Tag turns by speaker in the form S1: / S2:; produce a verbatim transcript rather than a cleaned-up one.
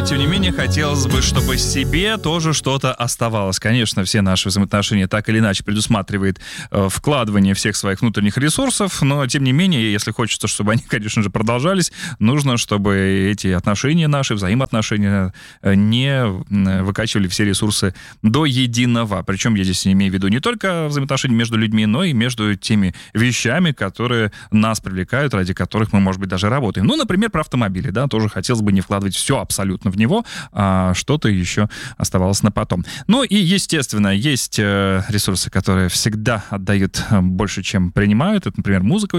S1: тем не менее, хотелось бы, чтобы себе тоже что-то оставалось. Конечно, все наши взаимоотношения так или иначе предусматривает э, вкладывание всех своих внутренних ресурсов, но, тем не менее, если хочется, чтобы они, конечно же, продолжались, нужно, чтобы эти отношения наши, взаимоотношения э, не выкачивали все ресурсы до единого. Причем я здесь имею в виду не только взаимоотношения между людьми, но и между теми вещами, которые нас привлекают, ради которых мы, может быть, даже работаем. Ну, например, про автомобили, да, тоже хотелось бы не вкладывать все абсолютно в него, а что-то еще оставалось на потом. Ну и, естественно, есть э, ресурсы, которые всегда отдают больше, чем принимают. Это, например, музыка.